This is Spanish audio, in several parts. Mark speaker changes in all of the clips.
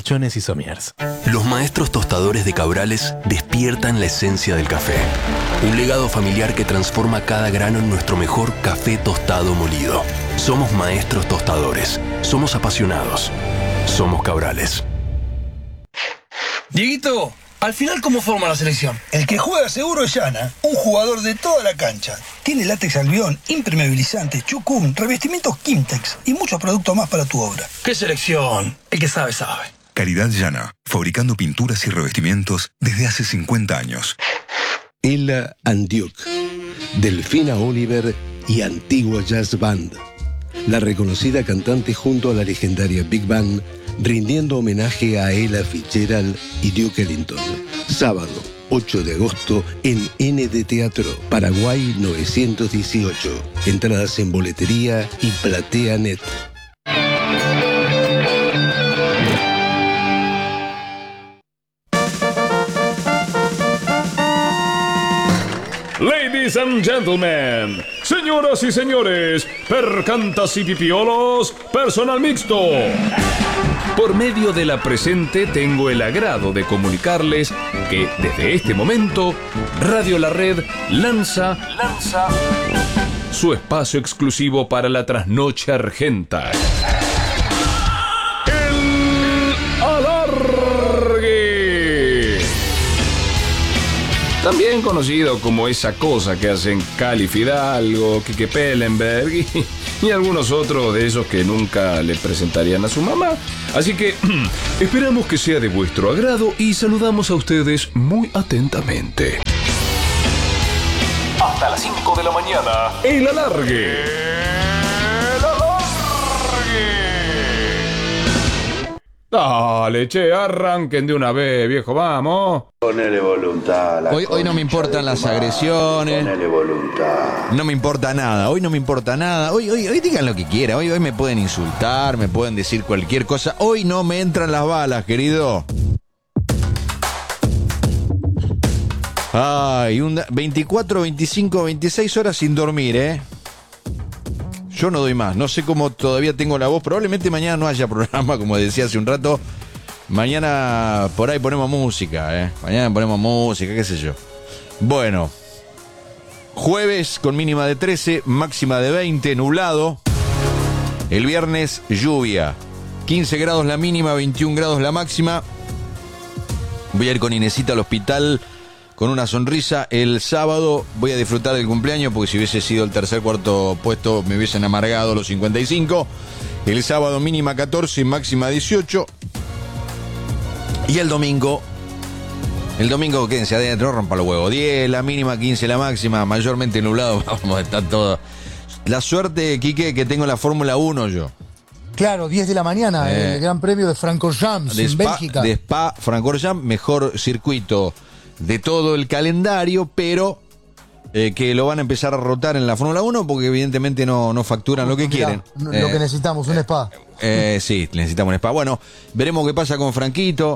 Speaker 1: colchones y somiers.
Speaker 2: Los maestros tostadores de Cabrales despiertan la esencia del café. Un legado familiar que transforma cada grano en nuestro mejor café tostado molido. Somos maestros tostadores. Somos apasionados. Somos Cabrales.
Speaker 3: Dieguito, al final, ¿cómo forma la selección?
Speaker 4: El que juega seguro es Yana, un jugador de toda la cancha. Tiene látex albión, impermeabilizantes, chucum, revestimientos Kimtex y muchos productos más para tu obra.
Speaker 3: ¿Qué selección? El que sabe, sabe.
Speaker 5: Calidad Yana, fabricando pinturas y revestimientos desde hace 50 años.
Speaker 6: Ella Duke, Delfina Oliver y Antigua Jazz Band. La reconocida cantante junto a la legendaria Big Band, rindiendo homenaje a Ella Fitzgerald y Duke Ellington. Sábado, 8 de agosto, en ND Teatro, Paraguay 918. Entradas en boletería y PlateaNet.
Speaker 7: Ladies and gentlemen, señoras y señores, percantas y pipiolos, personal mixto. Por medio de la presente tengo el agrado de comunicarles que desde este momento Radio La Red lanza su espacio exclusivo para la trasnoche argenta. El Alargue. También conocido como esa cosa que hacen Cali Fidalgo, Quique Pellenberg y algunos otros de esos que nunca le presentarían a su mamá. Así que esperamos que sea de vuestro agrado y saludamos a ustedes muy atentamente. Hasta las 5 de la mañana, El Alargue. El Alargue. Dale, che, arranquen de una vez, viejo, vamos.
Speaker 8: Ponele voluntad.
Speaker 9: Hoy no me importan las agresiones.
Speaker 8: Ponele voluntad.
Speaker 9: No me importa nada, hoy no me importa nada. Hoy digan lo que quieran, hoy me pueden insultar, me pueden decir cualquier cosa. Hoy no me entran las balas, querido. Ay, 24, 25, 26 horas sin dormir, ¿eh? Yo no doy más, no sé cómo todavía tengo la voz. Probablemente mañana no haya programa, como decía hace un rato. Mañana por ahí ponemos música, ¿eh? Mañana ponemos música, qué sé yo. Bueno, jueves con mínima de 13, máxima de 20, nublado. El viernes, lluvia. 15 grados la mínima, 21 grados la máxima. Voy a ir con Inesita al hospital con una sonrisa. El sábado voy a disfrutar del cumpleaños, porque si hubiese sido el tercer, cuarto puesto me hubiesen amargado los 55. El sábado mínima 14 y máxima 18. Y el domingo, quédense adentro, rompa los huevos. 10 la mínima, 15 la máxima, mayormente nublado. Vamos a estar todo. La suerte, Quique, que tengo la Fórmula 1 yo.
Speaker 10: Claro, 10 de la mañana, el Gran Premio de Francorchamps en Bélgica.
Speaker 9: De Spa, Francorchamps, mejor circuito de todo el calendario, pero que lo van a empezar a rotar en la Fórmula 1 porque evidentemente no facturan lo que quieren.
Speaker 10: Lo que necesitamos, un Spa.
Speaker 9: Sí, necesitamos un Spa. Bueno, veremos qué pasa con Franquito.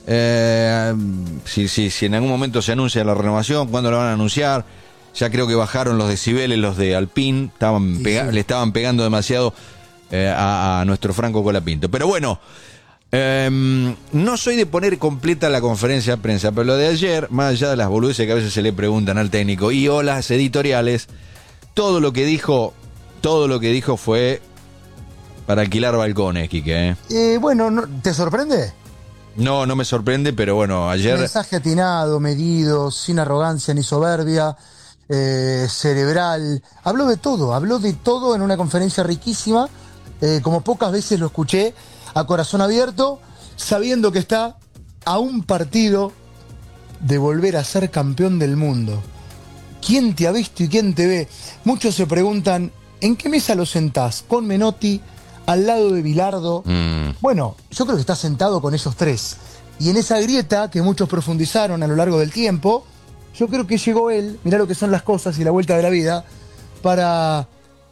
Speaker 9: Si en algún momento se anuncia la renovación, ¿cuándo la van a anunciar? Ya creo que bajaron los decibeles los de Alpine, le estaban pegando demasiado a nuestro Franco Colapinto. Pero bueno, no soy de poner completa la conferencia de prensa, pero lo de ayer, más allá de las boludeces que a veces se le preguntan al técnico y o las editoriales, todo lo que dijo fue para alquilar balcones, Quique.
Speaker 10: Bueno, ¿te sorprende?
Speaker 9: No me sorprende, pero bueno, ayer...
Speaker 10: Mensaje atinado, medido, sin arrogancia ni soberbia, cerebral. Habló de todo en una conferencia riquísima, como pocas veces lo escuché, a corazón abierto, sabiendo que está a un partido de volver a ser campeón del mundo. ¿Quién te ha visto y quién te ve? Muchos se preguntan, ¿en qué mesa lo sentás? ¿Con Menotti? ¿Al lado de Bilardo? Bueno, yo creo que está sentado con esos tres. Y en esa grieta que muchos profundizaron a lo largo del tiempo, yo creo que llegó él, mirá lo que son las cosas y la vuelta de la vida, para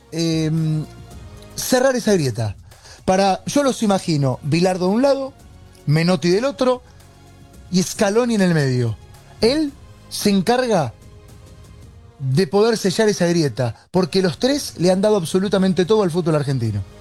Speaker 10: cerrar esa grieta. Yo los imagino, Bilardo de un lado, Menotti del otro y Scaloni en el medio. Él se encarga de poder sellar esa grieta, porque los tres le han dado absolutamente todo al fútbol argentino.